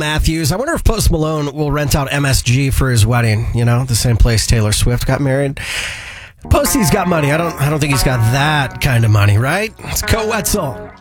Matthews. I wonder if Post Malone will rent out MSG for his wedding. You know, the same place Taylor Swift got married. Posty's got money. I don't think he's got that kind of money, right? It's Co Wetzel.